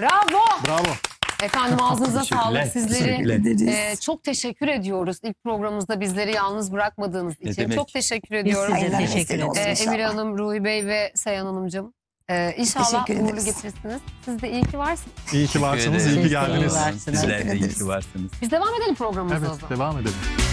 Bravo. Bravo. Efendim ağzınıza sağlık. Sizleri çok teşekkür ediyoruz. İlk programımızda bizleri yalnız bırakmadığınız için. demek? Çok teşekkür ediyorum. Size teşekkür ederiz. Emine Hanım, Ruhi Bey ve Seyhan Hanımcığım. İnşallah Teşekkür uğurlu ederiz. getirirsiniz. Siz de iyi ki varsınız. İyi ki varsınız, iyi ki Siz de iyi geldiniz. varsınız. Sizler de iyi ederiz. ki varsınız. Biz devam edelim programımıza o Evet, zaman. devam edelim.